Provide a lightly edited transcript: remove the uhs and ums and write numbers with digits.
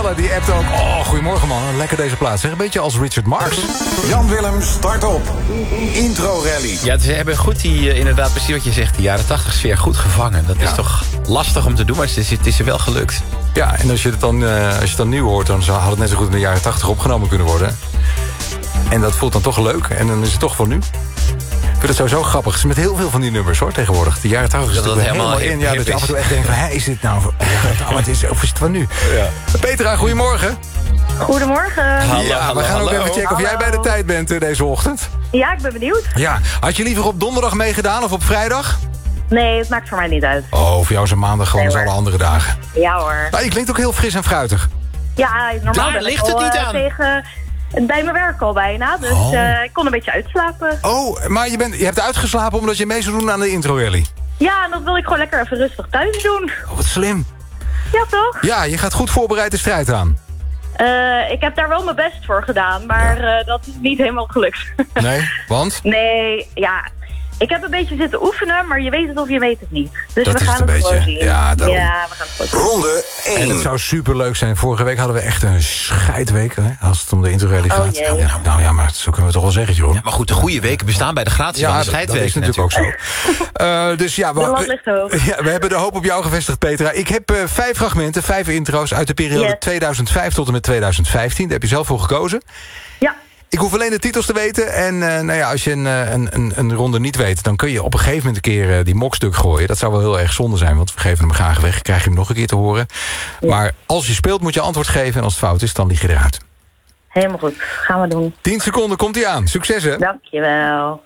Jelle die appt ook. Oh, goedemorgen man, lekker deze plaats. Zeg, een beetje als Richard Marx. Jan Willem, start op. Intro rally. Ja, ze hebben goed inderdaad precies wat je zegt, die jaren 80 sfeer goed gevangen. Dat is toch lastig om te doen, maar het is er wel gelukt. Ja, en als je het dan nieuw hoort, dan had het net zo goed in de jaren 80 opgenomen kunnen worden. En dat voelt dan toch leuk. En dan is het toch van nu. Ik vind het sowieso grappig. Het is met heel veel van die nummers hoor, tegenwoordig. De jaren 80 is dat natuurlijk helemaal helemaal in. Ja, dat je af en toe echt denkt van, is dit nou... Of is het van nu? Ja. Petra, goedemorgen. Goedemorgen. We gaan ook even checken of jij bij de tijd bent deze ochtend. Ja, ik ben benieuwd. Ja, had je liever op donderdag meegedaan of op vrijdag? Nee, het maakt voor mij niet uit. Oh, voor jou is een maandag gewoon als alle andere dagen. Ja hoor. Nou, je klinkt ook heel fris en fruitig. Ja, normaal Daar ben ligt ik het al, niet aan. bij mijn werk al bijna. Dus ik kon een beetje uitslapen. Oh, maar je hebt uitgeslapen omdat je mee zou doen aan de intro rally. Ja, en dat wil ik gewoon lekker even rustig thuis doen. Oh, wat slim. Ja, toch? Ja, je gaat goed voorbereid de strijd aan. Ik heb daar wel mijn best voor gedaan, maar dat is niet helemaal gelukt. Nee, want? Nee, ja. Ik heb een beetje zitten oefenen, maar je weet het of je weet het niet. Dus Dat we is gaan het het een gewoon beetje. zien. Ja, daarom. Ja, we gaan het gewoon zien. Ronde En 1. het zou superleuk zijn. Vorige week hadden we echt een scheidweek, hè, als het om de intro rally gaat. jee. Nou ja, maar zo kunnen we toch wel zeggen, Jeroen. Ja, maar goed, de goede weken bestaan bij de gratis van de dat scheidweek. is natuurlijk ook zo. Dus ja, De lat ligt hoog. we hebben de hoop op jou gevestigd, Petra. Ik heb 5 fragmenten, 5 intro's uit de periode Yes. 2005 tot en met 2015. Daar heb je zelf voor gekozen. Ja. Ik hoef alleen de titels te weten. En als je een ronde niet weet, dan kun je op een gegeven moment een keer die mokstuk gooien. Dat zou wel heel erg zonde zijn, want we geven hem graag weg. Krijg je hem nog een keer te horen. Ja. Maar als je speelt moet je antwoord geven. En als het fout is, dan lig je eruit. Helemaal goed. Gaan we doen. 10 seconden, komt hij aan. Succes, hè? Dankjewel.